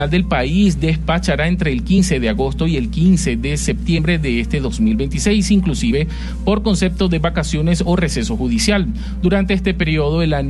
del país despachará entre el 15 de agosto y el 15 de septiembre de este 2026, inclusive por concepto de vacaciones o receso judicial. Durante este periodo lo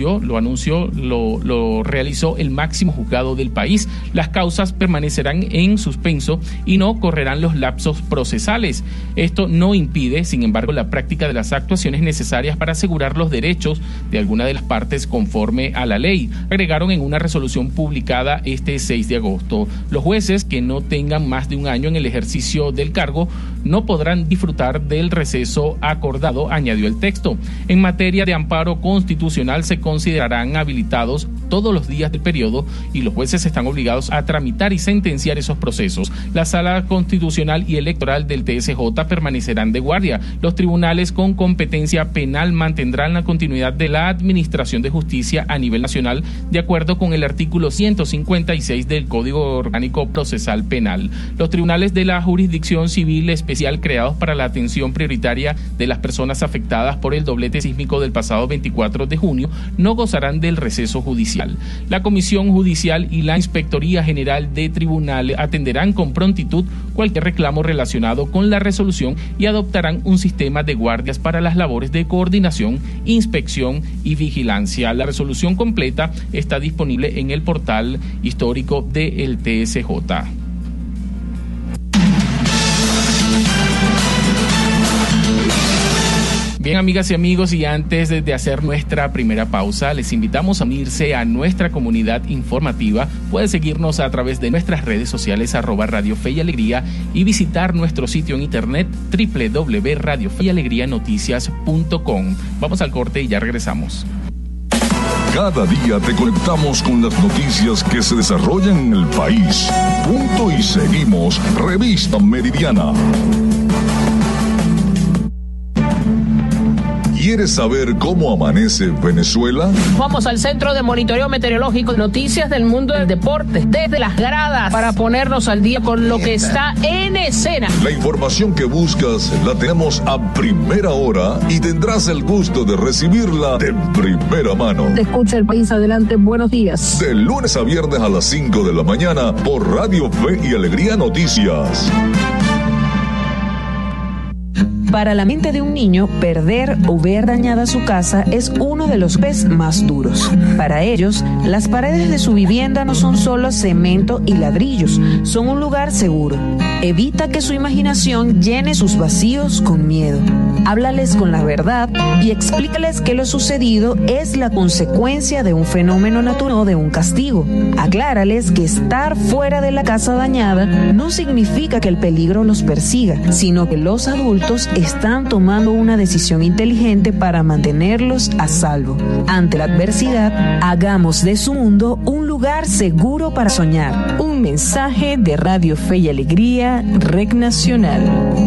realizó el máximo juzgado del país. Las causas permanecerán en suspenso y no correrán los lapsos procesales. Esto no impide, sin embargo, la práctica de las actuaciones necesarias para asegurar los derechos de alguna de las partes conforme a la ley, agregaron en una resolución publicada este 6 de agosto. Los jueces que no tengan más de un año en el ejercicio del cargo no podrán disfrutar del receso acordado, añadió el texto. En materia de amparo constitucional se considerarán habilitados todos los días del periodo y los jueces están obligados a tramitar y sentenciar esos procesos. La Sala Constitucional y Electoral del TSJ permanecerán de guardia. Los tribunales con competencia penal mantendrán la continuidad de la administración de justicia a nivel nacional, de acuerdo con el artículo 156 del Código Orgánico Procesal Penal. Los tribunales de la Jurisdicción Civil Especial creados para la atención prioritaria de las personas afectadas por el doblete sísmico del pasado 24 de junio no gozarán del receso judicial. La Comisión Judicial y la Inspectoría General de Tribunales atenderán con prontitud cualquier reclamo relacionado con la resolución y adoptarán un sistema de guardias para las labores de coordinación, inspección y vigilancia. La resolución completa está disponible en el portal histórico del TSJ. Bien, amigas y amigos, y antes de hacer nuestra primera pausa, les invitamos a unirse a nuestra comunidad informativa. Puede seguirnos a través de nuestras redes sociales @Radio Fe y Alegría y visitar nuestro sitio en internet www.radiofeyalegrianoticias.com. Vamos al corte y ya regresamos. Cada día te conectamos con las noticias que se desarrollan en el país. Punto y seguimos. Revista Meridiana. ¿Quieres saber cómo amanece Venezuela? Vamos al Centro de Monitoreo Meteorológico, noticias del mundo del deporte, desde las gradas, para ponernos al día con lo que está en escena. La información que buscas la tenemos a primera hora y tendrás el gusto de recibirla de primera mano. Te escucha el país, adelante, buenos días. De lunes a viernes a las 5 de la mañana por Radio Fe y Alegría Noticias. Para la mente de un niño, perder o ver dañada su casa es uno de los golpes más duros. Para ellos, las paredes de su vivienda no son solo cemento y ladrillos, son un lugar seguro. Evita que su imaginación llene sus vacíos con miedo. Háblales con la verdad y explícales que lo sucedido es la consecuencia de un fenómeno natural o de un castigo. Aclárales que estar fuera de la casa dañada no significa que el peligro los persiga, sino que los adultos están tomando una decisión inteligente para mantenerlos a salvo. Ante la adversidad, hagamos de su mundo un lugar seguro para soñar. Un mensaje de Radio Fe y Alegría, Red Nacional.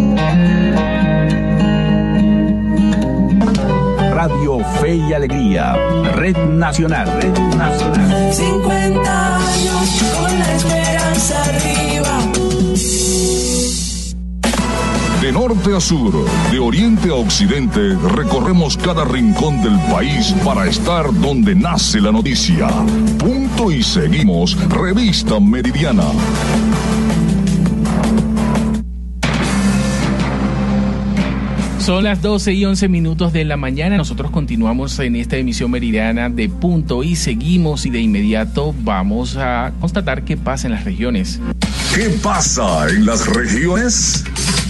Radio Fe y Alegría, Red Nacional, Red Nacional. 50 años con la esperanza arriba. De norte a sur, de oriente a occidente, recorremos cada rincón del país para estar donde nace la noticia. Punto y seguimos, Revista Meridiana. Son las 12:11 de la mañana. Nosotros continuamos en esta emisión meridiana de Punto y seguimos, y de inmediato vamos a constatar qué pasa en las regiones. ¿Qué pasa en las regiones?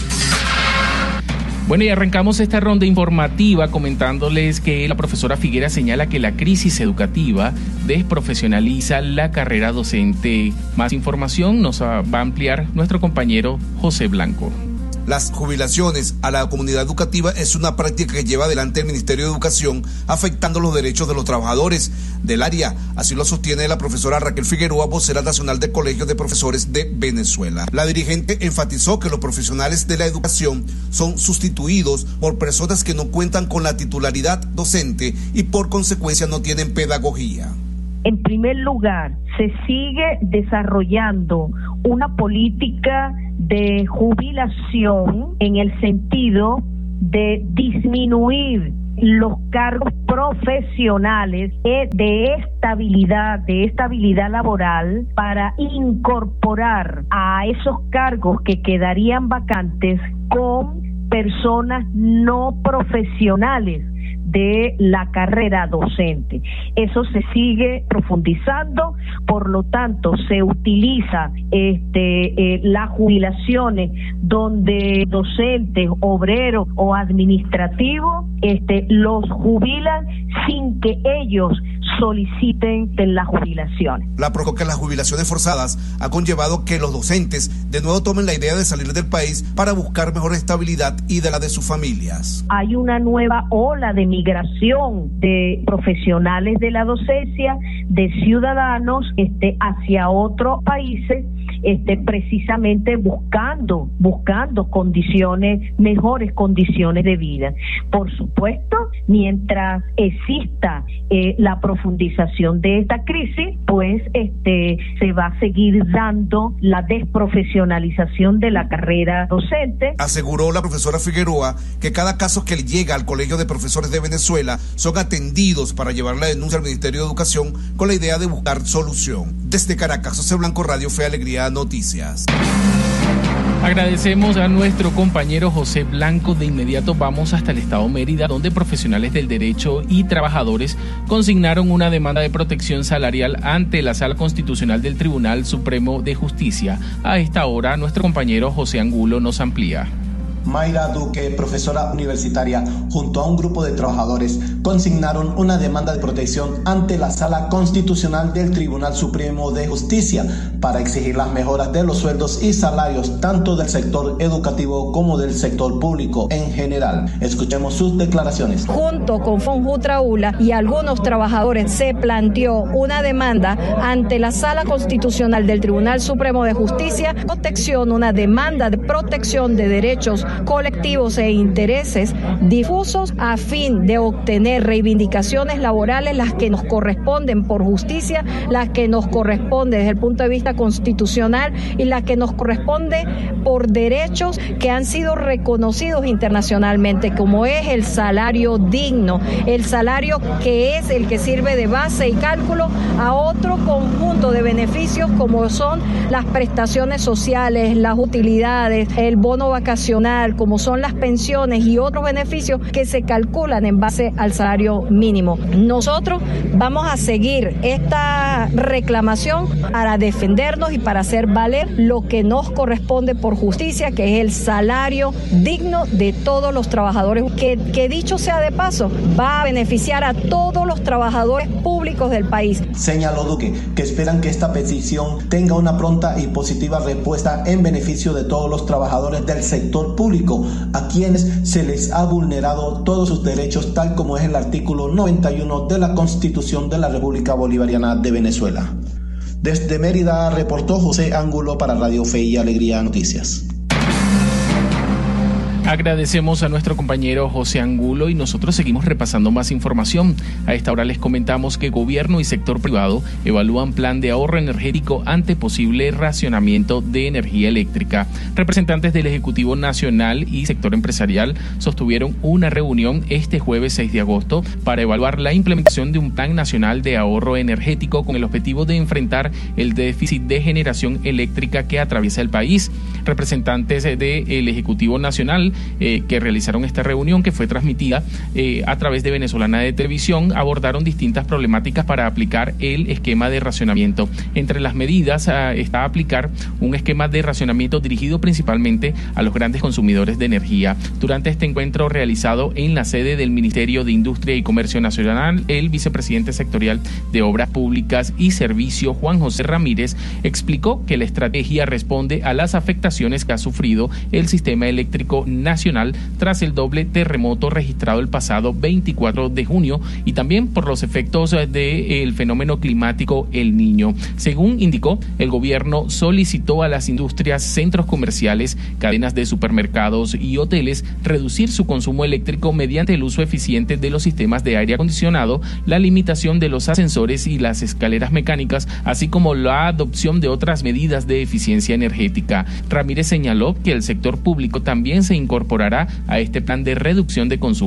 Bueno, y arrancamos esta ronda informativa comentándoles que la profesora Figuera señala que la crisis educativa desprofesionaliza la carrera docente. Más información nos va a ampliar nuestro compañero José Blanco. Las jubilaciones a la comunidad educativa es una práctica que lleva adelante el Ministerio de Educación, afectando los derechos de los trabajadores del área. Así lo sostiene la profesora Raquel Figueroa, vocera nacional del Colegio de Profesores de Venezuela. La dirigente enfatizó que los profesionales de la educación son sustituidos por personas que no cuentan con la titularidad docente y por consecuencia no tienen pedagogía. En primer lugar, se sigue desarrollando una política de jubilación en el sentido de disminuir los cargos profesionales de estabilidad laboral para incorporar a esos cargos que quedarían vacantes con personas no profesionales de la carrera docente. Eso se sigue profundizando, por lo tanto se utiliza las jubilaciones donde docentes, obreros o administrativos los jubilan sin que ellos soliciten las jubilaciones. La prórroga de las jubilaciones forzadas ha conllevado que los docentes de nuevo tomen la idea de salir del país para buscar mejor estabilidad y de la de sus familias. Hay una nueva ola de migración de profesionales de la docencia, de ciudadanos hacia otros países, precisamente buscando mejores condiciones de vida. Por supuesto, mientras exista la profundización de esta crisis, pues se va a seguir dando la desprofesionalización de la carrera docente. Aseguró la profesora Figueroa que cada caso que llega al Colegio de Profesores de Venezuela son atendidos para llevar la denuncia al Ministerio de Educación con la idea de buscar solución. Desde Caracas, José Blanco, Radio Fe y Alegría Noticias. Agradecemos a nuestro compañero José Blanco. De inmediato vamos hasta el estado Mérida, donde profesionales del derecho y trabajadores consignaron una demanda de protección salarial ante la Sala Constitucional del Tribunal Supremo de Justicia. A esta hora, nuestro compañero José Angulo nos amplía. Mayra Duque, profesora universitaria, junto a un grupo de trabajadores, consignaron una demanda de protección ante la Sala Constitucional del Tribunal Supremo de Justicia para exigir las mejoras de los sueldos y salarios tanto del sector educativo como del sector público en general. Escuchemos sus declaraciones. Junto con Fonjutraula y algunos trabajadores se planteó una demanda ante la Sala Constitucional del Tribunal Supremo de Justicia, una demanda de protección de derechos colectivos e intereses difusos a fin de obtener reivindicaciones laborales, las que nos corresponden por justicia, las que nos corresponde desde el punto de vista constitucional y las que nos corresponde por derechos que han sido reconocidos internacionalmente, como es el salario digno, el salario que es el que sirve de base y cálculo a otro conjunto de beneficios como son las prestaciones sociales, las utilidades, el bono vacacional, como son las pensiones y otros beneficios que se calculan en base al salario mínimo. Nosotros vamos a seguir esta reclamación para defendernos y para hacer valer lo que nos corresponde por justicia, que es el salario digno de todos los trabajadores, que dicho sea de paso, va a beneficiar a todos los trabajadores públicos del país. Señaló Duque que esperan que esta petición tenga una pronta y positiva respuesta en beneficio de todos los trabajadores del sector público, a quienes se les ha vulnerado todos sus derechos, tal como es el artículo 91 de la Constitución de la República Bolivariana de Venezuela. Desde Mérida reportó José Angulo para Radio Fe y Alegría Noticias. Agradecemos a nuestro compañero José Angulo y nosotros seguimos repasando más información. A esta hora les comentamos que gobierno y sector privado evalúan plan de ahorro energético ante posible racionamiento de energía eléctrica. Representantes del Ejecutivo Nacional y sector empresarial sostuvieron una reunión este jueves 6 de agosto para evaluar la implementación de un plan nacional de ahorro energético con el objetivo de enfrentar el déficit de generación eléctrica que atraviesa el país. Representantes del Ejecutivo Nacional que realizaron esta reunión, que fue transmitida a través de Venezolana de Televisión, abordaron distintas problemáticas para aplicar el esquema de racionamiento. Entre las medidas está aplicar un esquema de racionamiento dirigido principalmente a los grandes consumidores de energía. Durante este encuentro realizado en la sede del Ministerio de Industria y Comercio Nacional, el vicepresidente sectorial de Obras Públicas y Servicios, Juan José Ramírez, explicó que la estrategia responde a las afectaciones que ha sufrido el sistema eléctrico nacional tras el doble terremoto registrado el pasado 24 de junio y también por los efectos del fenómeno climático El Niño. Según indicó, el gobierno solicitó a las industrias, centros comerciales, cadenas de supermercados y hoteles reducir su consumo eléctrico mediante el uso eficiente de los sistemas de aire acondicionado, la limitación de los ascensores y las escaleras mecánicas, así como la adopción de otras medidas de eficiencia energética. Ramírez señaló que el sector público también se incorporará a este plan de reducción de consumo